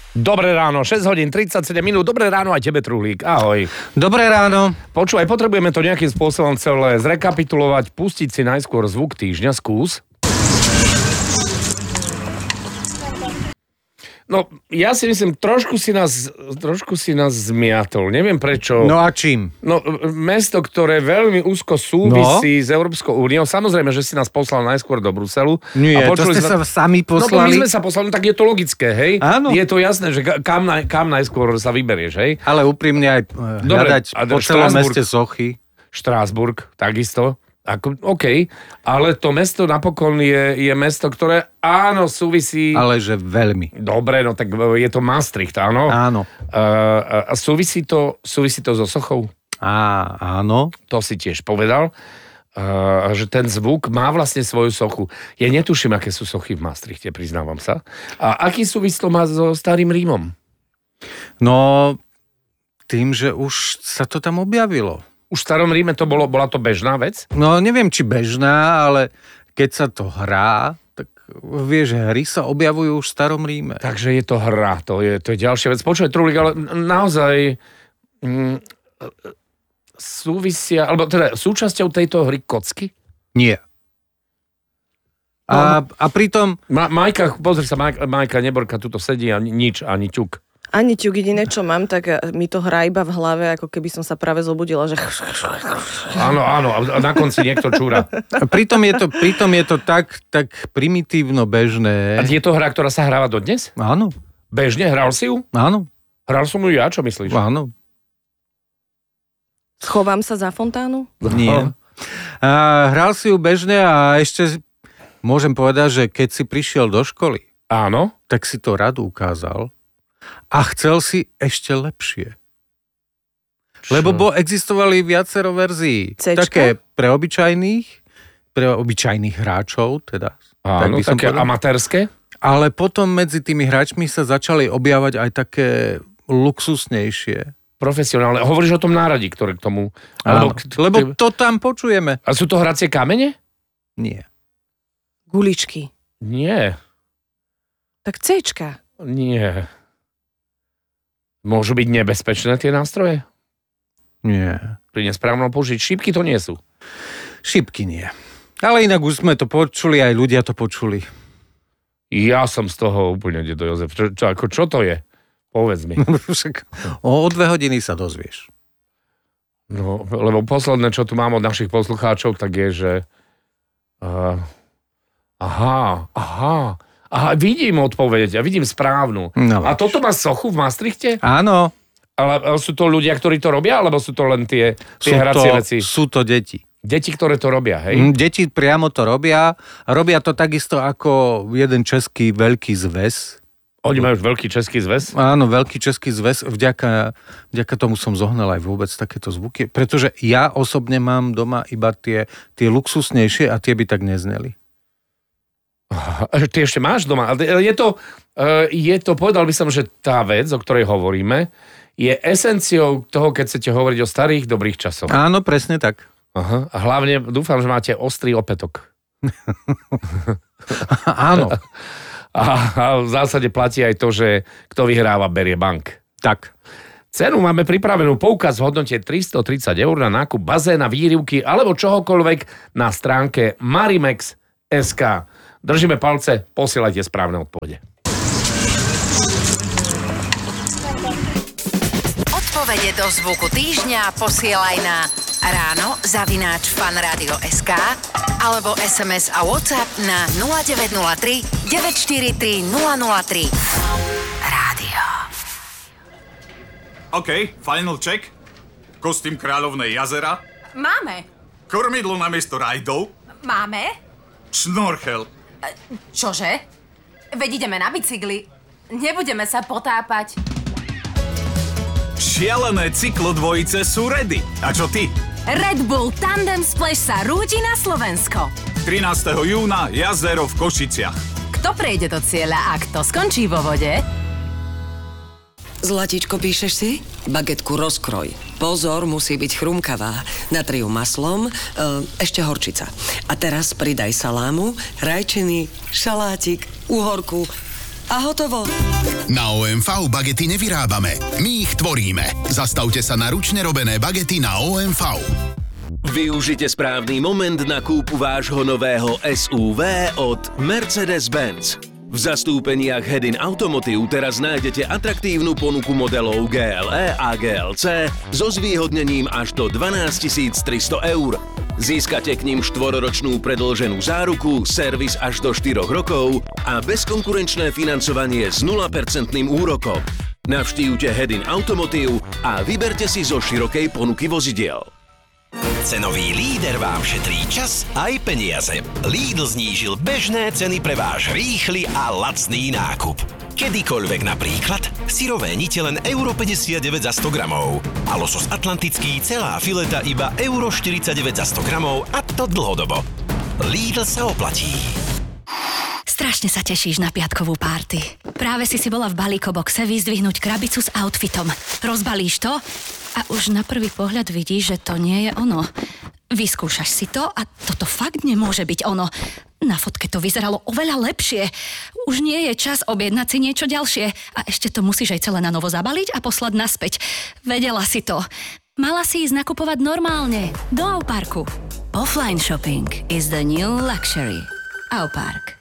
Dobré ráno, 6 hodín 37 minút. Dobré ráno aj tebe, Truhlík. Ahoj. Dobré ráno. Počúvaj, potrebujeme to nejakým spôsobom celé zrekapitulovať. Pustiť si najskôr zvuk týždňa. Skús. No, ja si myslím, trošku si nás zmiatol. Neviem prečo. No a čím? No, mesto, ktoré veľmi úzko súvisí s Európskou úniou. Samozrejme, že si nás poslal najskôr do Bruselu. Nie, to ste sa sami poslali. No, my sme sa poslali, tak je to logické, hej? Áno. Je to jasné, že kam najskôr sa vyberieš, hej? Ale úprimne aj hľadať po celom meste sochy. Štrásburg, takisto. OK, ale to mesto napokon je mesto, ktoré áno, súvisí... Ale že veľmi. Dobre, no tak je to Maastricht, áno? Áno. A súvisí to so sochou? Áno. To si tiež povedal, že ten zvuk má vlastne svoju sochu. Ja netuším, aké sú sochy v Maastrichte, priznávam sa. A aký súvis to má so Starým Rímom? No, tým, že už sa to tam objavilo. Už v Starom Ríme to bola to bežná vec? No, neviem, či bežná, ale keď sa to hrá, tak vieš, hry sa objavujú už v Starom Ríme. Takže je to hra, to je ďalšia vec. Počuj, Truhlík, ale naozaj súvisia, alebo teda súčasťou tejto hry kocky? Nie. A pritom... Majka, pozri sa, Majka Neborka tuto sedí a nič, ani ťuk. Ani ťuk, jediné, čo mám, tak mi to hrá iba v hlave, ako keby som sa práve zobudila, že... Áno, a na konci niekto čúra. Pritom je to tak primitívno bežné. A je to hra, ktorá sa hráva dodnes? Áno. Bežne? Hral si ju? Áno. Hral som ju ja, čo myslíš? Áno. Schovám sa za fontánu? Nie. Hral si ju bežne a ešte môžem povedať, že keď si prišiel do školy, áno, tak si to rád ukázal. A chcel si ešte lepšie. Čo? Lebo existovali viacero verzií. Cčka? Také pre obyčajných hráčov, teda. Áno, tak také amatérske. Ale potom medzi tými hráčmi sa začali objavať aj také luxusnejšie. Profesionálne. Hovoríš o tom náradi, ktoré k tomu... Lebo to tam počujeme. A sú to hracie kamene? Nie. Guličky. Nie. Tak Cčka. Nie. Môžu byť nebezpečné tie nástroje? Nie. Pri nesprávnom použiť. Šípky to nie sú. Šípky nie. Ale inak už sme to počuli, aj ľudia to počuli. Ja som z toho úplne, dedo Jozef. Čo to je? Povedz mi. O 2 hodiny sa dozvieš. No, lebo posledné, čo tu mám od našich poslucháčov, tak je, že... Aha, vidím odpoveď, ja vidím správnu. No, a toto má sochu v Maastrichte? Áno. Ale sú to ľudia, ktorí to robia, alebo sú to len tie hracie veci? Sú to deti. Deti, ktoré to robia, hej? Deti priamo to robia. Robia to takisto ako jeden český veľký zväz. Oni majú veľký český zväz? Áno, veľký český zväz. Vďaka tomu som zohnal aj vôbec takéto zvuky. Pretože ja osobne mám doma iba tie luxusnejšie a tie by tak nezneli. Ty ešte máš doma. Je to, povedal by som, že tá vec, o ktorej hovoríme, je esenciou toho, keď chcete hovoriť o starých, dobrých časoch. Áno, presne tak. Aha. A hlavne dúfam, že máte ostrý opätok. Áno. A v zásade platí aj to, že kto vyhráva, berie bank. Tak. Cenu máme pripravenú, poukaz v hodnote 330 € na nákup bazéna, výrivky alebo čohokoľvek na stránke marimex.sk. Držíme palce, posielajte správne odpovede. Odpovede do zvuku týždňa posielaj na ráno@fanradio.sk alebo SMS a WhatsApp na 0903 943 003. Rádio. OK, final check. Kostým kráľovnej jazera. Máme. Kormidlo namiesto rajdov. Máme. Šnorchel. Čože? Veď ideme na bicykli. Nebudeme sa potápať. Šialené cyklodvojice sú ready. A čo ty? Red Bull Tandem Splash sa rúti na Slovensko. 13. júna jazero v Košiciach. Kto prejde do cieľa a kto skončí vo vode? Zlatičko, píšeš si? Bagetku rozkroj. Pozor, musí byť chrumkavá. Natri ju maslom, ešte horčica. A teraz pridaj salámu, rajčiny, šalátik, uhorku a hotovo. Na OMV bagety nevyrábame, my ich tvoríme. Zastavte sa na ručne robené bagety na OMV. Využite správny moment na kúpu vášho nového SUV od Mercedes-Benz. V zastúpeniach Hedin Automotive teraz nájdete atraktívnu ponuku modelov GLE a GLC so zvýhodnením až do 12 300 €. Získate k nim 4-ročnú predĺženú záruku, servis až do 4 rokov a bezkonkurenčné financovanie s 0% úrokom. Navštívte Hedin Automotive a vyberte si zo širokej ponuky vozidiel. Cenový líder vám šetrí čas aj peniaze. Lidl znížil bežné ceny pre váš rýchly a lacný nákup. Kedykoľvek napríklad syrové nite len €1,59 za 100 gramov a losos atlantický celá fileta iba €1,49 za 100 gramov a to dlhodobo. Lidl sa oplatí. Strašne sa tešíš na piatkovú párty. Práve si bola v balíkoboxe vyzdvihnúť krabicu s outfitom. Rozbalíš to a už na prvý pohľad vidíš, že to nie je ono. Vyskúšaš si to a toto fakt nemôže byť ono. Na fotke to vyzeralo oveľa lepšie. Už nie je čas objednať si niečo ďalšie a ešte to musíš aj celé na novo zabaliť a poslať naspäť. Vedela si to. Mala si ísť nakupovať normálne, do Auparku. Offline shopping is the new luxury. Aupark.